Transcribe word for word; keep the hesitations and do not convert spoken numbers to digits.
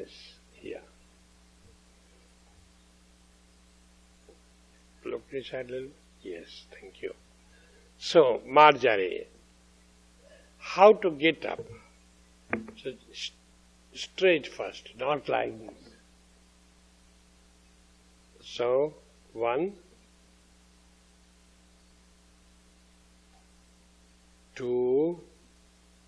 Yes, here. Look this side a little. Yes, thank you. So, Marjari, how to get up? So, st- straight first, not like this. So, one, two,